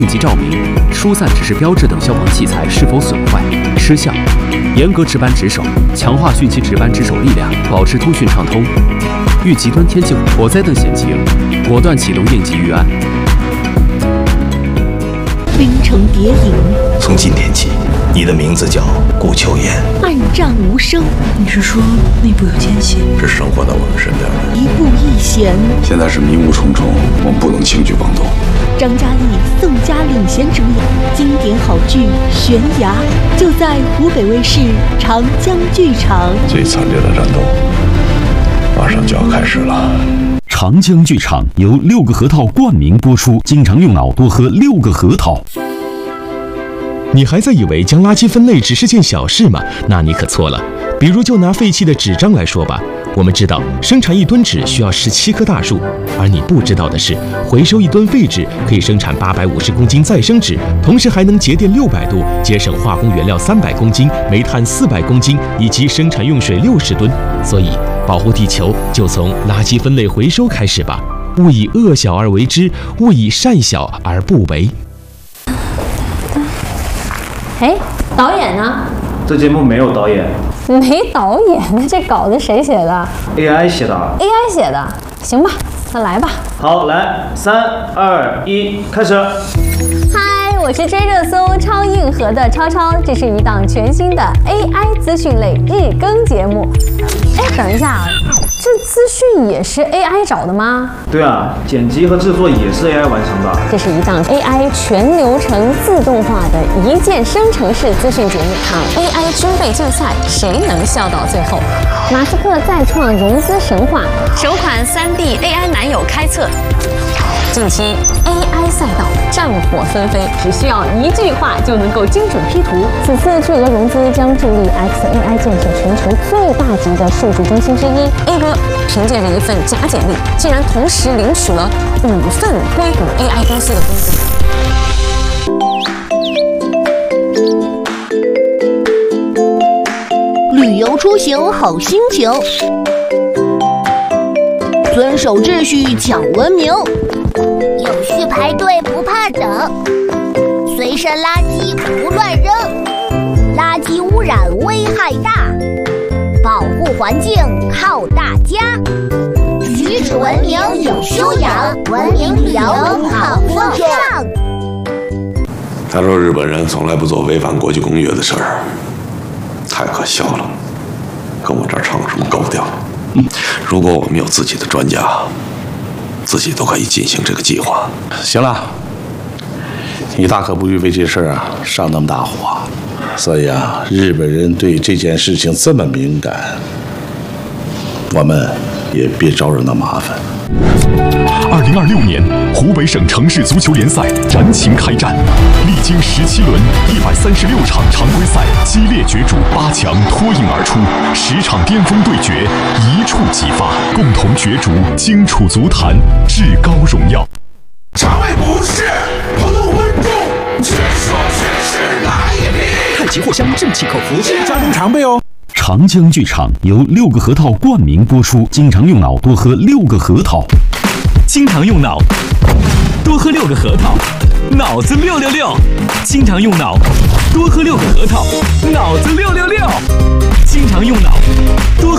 应急照明、疏散指示标志等消防器材是否损坏、失效，严格值班值守，强化汛期值班值守力量，保持通讯畅通。遇极端天气、火灾等险情，果断启动应急预案。 冰城谍影， 从今天起，你的名字叫顾秋言。 暗战无声， 你是说内部有奸细？ 是生活在我们身边的。 一步一险， 现在是迷雾重重，我们不能轻举妄动。 张嘉译、宋佳领衔主演，经典好剧《悬崖》就在湖北卫视长江剧场。 最惨烈的战斗马上就要开始了。 长江剧场由6个核桃冠名播出，经常用脑，多喝6个核桃。 你还在以为将垃圾分类只是件小事吗？那你可错了。比如就拿废弃的纸张来说吧，我们知道生产1吨纸需要17棵大树，而你不知道的是，回收1吨废纸可以生产850公斤再生纸，同时还能节电600度，节省化工原料300公斤、煤炭400公斤以及生产用水60吨。所以保护地球就从垃圾分类回收开始吧，勿以恶小而为之，勿以善小而不为。 哎，导演呢？ 这节目没有导演。 没导演？那这稿子谁写的 ？AI 写的。 AI 写的，行吧，那来吧。 好，来，3、2、1，开始。 嗨，我是追热搜超硬核的超超，这是一档全新的 AI 资讯类日更节目。哎，等一下，这资讯也是 AI 找的吗？ 对啊，剪辑和制作也是 AI 完成的。 这是一档 AI 全流程自动化的一键生成式资讯节目，看 AI 军备竞赛，谁能笑到最后？马斯克再创融资神话，首款3D AI 男友开测。近期 AI 赛道战火纷飞，只需要1句话就能够精准 P 图。此次巨额融资将助力 XAI 建设全球最大级的数据中心之一。A 哥凭借着一份假简历，竟然同时领取了5份硅谷 AI 公司的工资。 旅游出行好心情，遵守秩序讲文明， 有序排队不怕等，随身垃圾不乱扔，垃圾污染危害大，保护环境靠大家，举止文明有修养，文明旅游好风尚。 他说日本人从来不做违反国际公约的事儿，太可笑了，跟我这儿唱什么高调？如果我们有自己的专家，自己都可以进行这个计划。 行了，你大可不必为这事儿上那么大火。所以日本人对这件事情这么敏感，我们也别招惹那麻烦。 2026年湖北省城市足球联赛燃情开战，历经17轮136场常规赛激烈角逐，8强脱颖而出，10场巅峰对决一触即发，共同角逐荆楚足坛至高荣耀。 肠胃不适，普通温中，全说全是来一瓶太极藿香正气口服， 家中常备哦。 长江剧场由6个核桃冠名播出，经常用脑，多喝6个核桃。 经常用脑，多喝6个核桃，脑子666。经常用脑，多喝6个核桃，脑子666。经常用脑，多喝